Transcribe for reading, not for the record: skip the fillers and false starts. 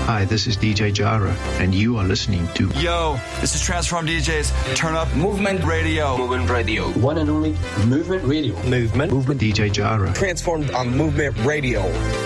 Hi, this is DJ Jara, and you are listening to... Yo, this is Transform DJs. Turn up Movement Radio. Movement Radio. One and only Movement Radio. Movement DJ Jara. Transformed on Movement Radio.